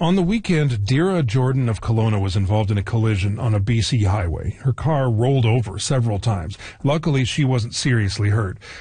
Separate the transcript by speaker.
Speaker 1: On the weekend, Dira Jordan of Kelowna was involved in a collision on a BC highway. Her car rolled over several times. Luckily, she wasn't seriously hurt.